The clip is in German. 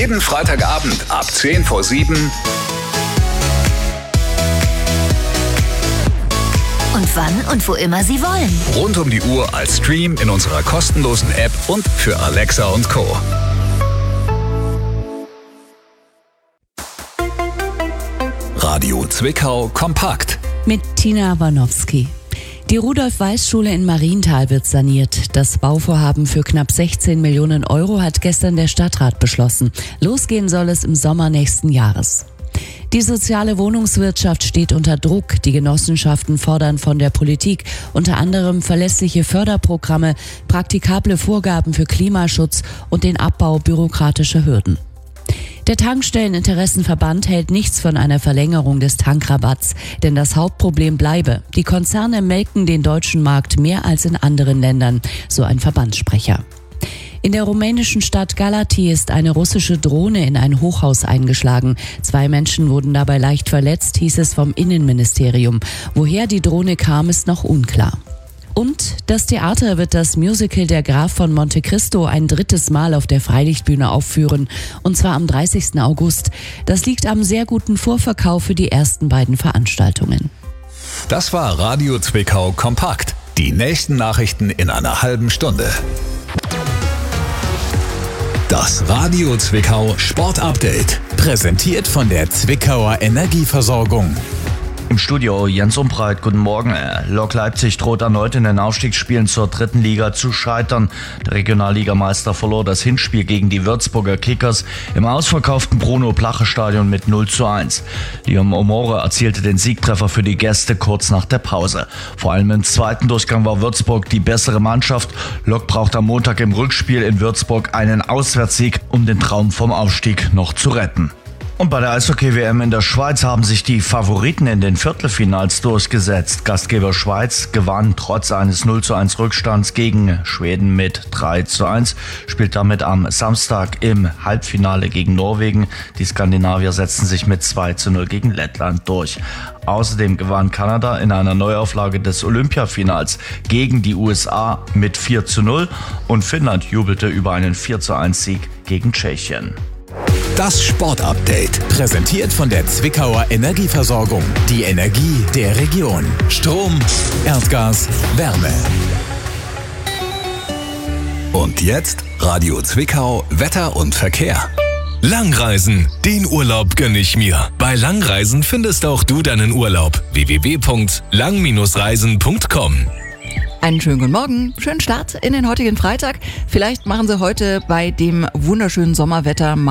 Jeden Freitagabend ab 10 vor 7. Und wann und wo immer Sie wollen. Rund um die Uhr als Stream in unserer kostenlosen App und für Alexa und Co. Radio Zwickau kompakt. Mit Tina Warnowski. Die Rudolf-Weiß-Schule in Marienthal wird saniert. Das Bauvorhaben für knapp 16 Millionen Euro hat gestern der Stadtrat beschlossen. Losgehen soll es im Sommer nächsten Jahres. Die soziale Wohnungswirtschaft steht unter Druck. Die Genossenschaften fordern von der Politik unter anderem verlässliche Förderprogramme, praktikable Vorgaben für Klimaschutz und den Abbau bürokratischer Hürden. Der Tankstelleninteressenverband hält nichts von einer Verlängerung des Tankrabatts, denn das Hauptproblem bleibe. Die Konzerne melken den deutschen Markt mehr als in anderen Ländern, so ein Verbandssprecher. In der rumänischen Stadt Galati ist eine russische Drohne in ein Hochhaus eingeschlagen. 2 Menschen wurden dabei leicht verletzt, hieß es vom Innenministerium. Woher die Drohne kam, ist noch unklar. Und das Theater wird das Musical Der Graf von Monte Cristo ein 3. Mal auf der Freilichtbühne aufführen, und zwar am 30. August. Das liegt am sehr guten Vorverkauf für die ersten beiden Veranstaltungen. Das war Radio Zwickau kompakt. Die nächsten Nachrichten in einer halben Stunde. Das Radio Zwickau Sportupdate. Präsentiert von der Zwickauer Energieversorgung. Im Studio Jens Umbreit, guten Morgen. Lok Leipzig droht erneut in den Aufstiegsspielen zur 3. Liga zu scheitern. Der Regionalligameister verlor das Hinspiel gegen die Würzburger Kickers im ausverkauften Bruno-Plache-Stadion mit 0:1. Liam Omore erzielte den Siegtreffer für die Gäste kurz nach der Pause. Vor allem im zweiten Durchgang war Würzburg die bessere Mannschaft. Lok braucht am Montag im Rückspiel in Würzburg einen Auswärtssieg, um den Traum vom Aufstieg noch zu retten. Und bei der Eishockey-WM in der Schweiz haben sich die Favoriten in den Viertelfinals durchgesetzt. Gastgeber Schweiz gewann trotz eines 0:1 Rückstands gegen Schweden mit 3:1, spielt damit am Samstag im Halbfinale gegen Norwegen. Die Skandinavier setzten sich mit 2:0 gegen Lettland durch. Außerdem gewann Kanada in einer Neuauflage des Olympiafinals gegen die USA mit 4:0 und Finnland jubelte über einen 4:1 Sieg gegen Tschechien. Das Sportupdate. Präsentiert von der Zwickauer Energieversorgung. Die Energie der Region. Strom, Erdgas, Wärme. Und jetzt Radio Zwickau Wetter und Verkehr. Langreisen, den Urlaub gönn ich mir. Bei Langreisen findest auch du deinen Urlaub. www.lang-reisen.com. Einen schönen guten Morgen, schönen Start in den heutigen Freitag. Vielleicht machen Sie heute bei dem wunderschönen Sommerwetter mal